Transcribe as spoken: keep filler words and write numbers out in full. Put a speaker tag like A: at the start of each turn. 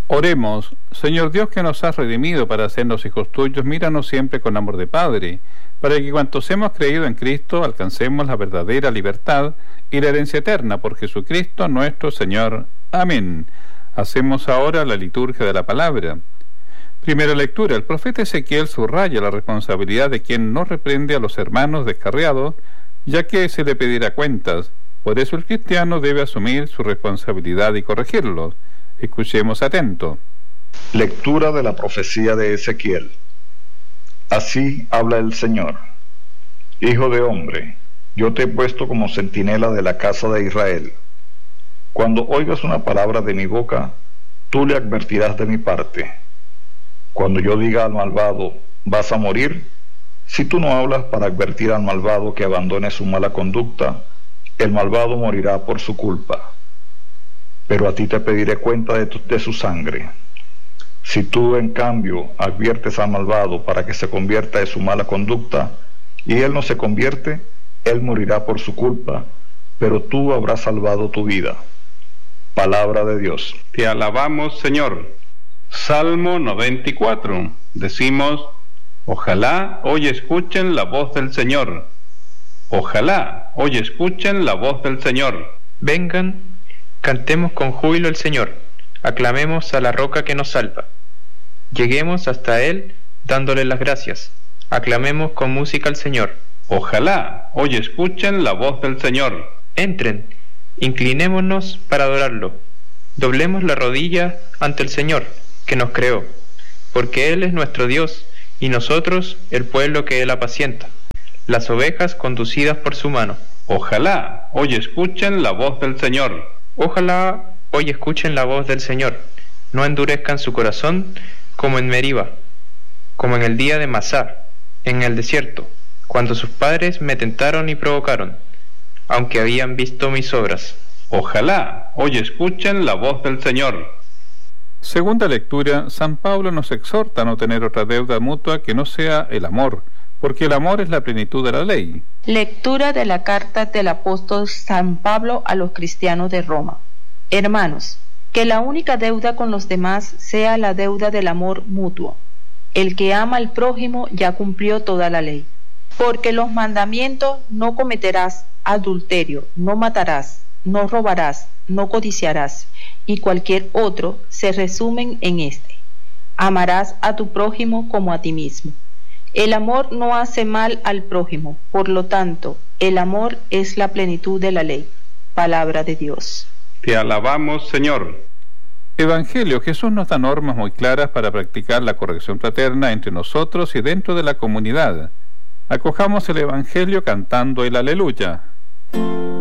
A: Oremos. Señor Dios, que nos has redimido para hacernos hijos tuyos, míranos siempre con amor de Padre, para que cuantos hemos creído en Cristo alcancemos la verdadera libertad y la herencia eterna por Jesucristo nuestro Señor. Amén. Hacemos ahora la liturgia de la palabra. Primera lectura. El profeta Ezequiel subraya la responsabilidad de quien no reprende a los hermanos descarriados, ya que se le pedirá cuentas. Por eso el cristiano debe asumir su responsabilidad y corregirlos. Escuchemos atento.
B: Lectura de la profecía de Ezequiel. Así habla el Señor. Hijo de hombre, yo te he puesto como centinela de la casa de Israel. Cuando oigas una palabra de mi boca, tú le advertirás de mi parte. Cuando yo diga al malvado, vas a morir, si tú no hablas para advertir al malvado que abandone su mala conducta, el malvado morirá por su culpa. Pero a ti te pediré cuenta de, tu, de su sangre. Si tú, en cambio, adviertes al malvado para que se convierta de su mala conducta, y él no se convierte, él morirá por su culpa, pero tú habrás salvado tu vida. Palabra de Dios.
C: Te alabamos, Señor. Salmo noventa y cuatro. Decimos, ojalá hoy escuchen la voz del Señor. Ojalá hoy escuchen la voz del Señor.
D: Vengan, cantemos con júbilo al Señor, aclamemos a la roca que nos salva. Lleguemos hasta Él dándole las gracias, aclamemos con música al Señor.
C: Ojalá hoy escuchen la voz del Señor.
D: Entren, inclinémonos para adorarlo, doblemos la rodilla ante el Señor, que nos creó, porque Él es nuestro Dios, y nosotros el pueblo que Él apacienta, las ovejas conducidas por su mano.
C: Ojalá hoy escuchen la voz del Señor.
D: Ojalá hoy escuchen la voz del Señor, no endurezcan su corazón como en Meriba, como en el día de Masá, en el desierto, cuando sus padres me tentaron y provocaron, aunque habían visto mis obras.
C: Ojalá hoy escuchen la voz del Señor.
A: Segunda lectura. San Pablo nos exhorta a no tener otra deuda mutua que no sea el amor, porque el amor es la plenitud de la ley.
E: Lectura de la carta del apóstol San Pablo a los cristianos de Roma. Hermanos, que la única deuda con los demás sea la deuda del amor mutuo. El que ama al prójimo ya cumplió toda la ley. Porque los mandamientos: no cometerás adulterio, no matarás, no robarás, no codiciarás, y cualquier otro, se resumen en este: amarás a tu prójimo como a ti mismo. El amor no hace mal al prójimo, por lo tanto, el amor es la plenitud de la ley. Palabra de Dios.
C: Te alabamos, Señor.
A: Evangelio. Jesús nos da normas muy claras para practicar la corrección fraterna entre nosotros y dentro de la comunidad. Acojamos el Evangelio cantando el Aleluya.